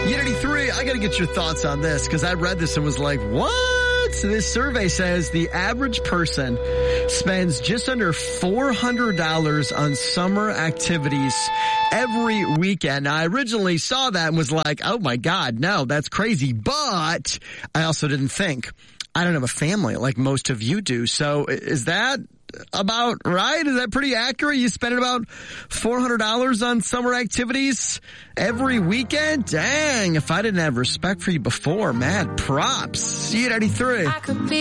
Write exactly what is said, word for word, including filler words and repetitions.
ninety-three, I got to get your thoughts on this because I read this and was like, what? So this survey says the average person spends just under four hundred dollars on summer activities every weekend. Now, I originally saw that and was like, oh my God, no, that's crazy. But I also didn't think. I don't have a family like most of you do. So is that about right? Is that pretty accurate? You spend about four hundred dollars on summer activities every weekend? Dang, if I didn't have respect for you before, mad props. See you at eighty-three.